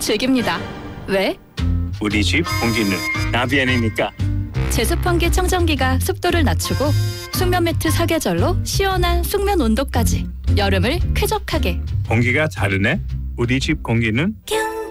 즐깁니다. 왜? 우리 집 공기는 나비엔이니까. 제습환기 청정기가 습도를 낮추고 숙면 매트 사계절로 시원한 숙면 온도까지 여름을 쾌적하게. 공기가 다르네. 우리 집 공기는